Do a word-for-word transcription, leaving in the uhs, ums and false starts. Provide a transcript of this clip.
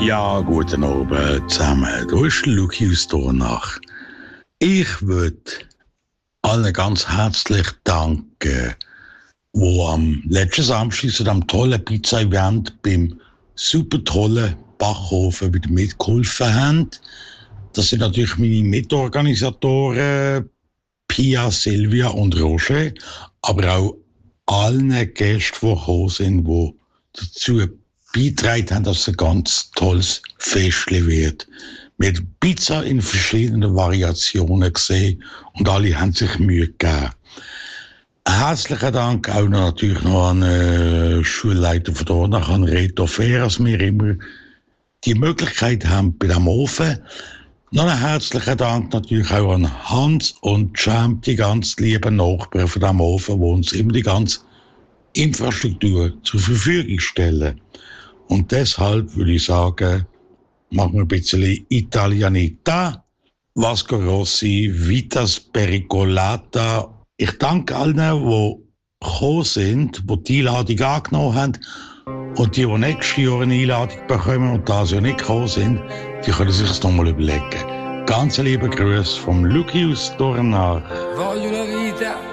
Ja, guten Abend zusammen. Da ist Luki aus Dornach. Ich würde allen ganz herzlich danken, die am letzten Samstag zu diesem tollen Pizza-Event beim super tollen Backofen wieder mitgeholfen haben. Das sind natürlich meine Mitorganisatoren Pia, Silvia und Roger, aber auch allen Gästen, die gekommen sind, die dazu beigetragen haben, dass es ein ganz tolles Festchen wird. Wir haben Pizza in verschiedenen Variationen gesehen und alle haben sich Mühe gegeben. Herzlichen Dank auch noch natürlich noch an den Schulleiter von Dornach, an Reto Fehr, dass wir immer die Möglichkeit haben bei diesem Ofen. Noch einen herzlichen Dank natürlich auch an Hans und Champ, die ganz lieben Nachbarn von diesem Ofen, die uns immer die ganze Infrastruktur zur Verfügung stellen. Und deshalb würde ich sagen, machen wir ein bisschen Italianita, Vasco Rossi, Vitas Pericolata. Ich danke allen, die gekommen sind, die die Einladung angenommen haben. Und die, die nächstes Jahr eine Einladung bekommen und das Jahr nicht gekommen sind, die können sich das nochmal überlegen. Ganz liebe Grüße vom Luki aus Dornach. Voglio una vita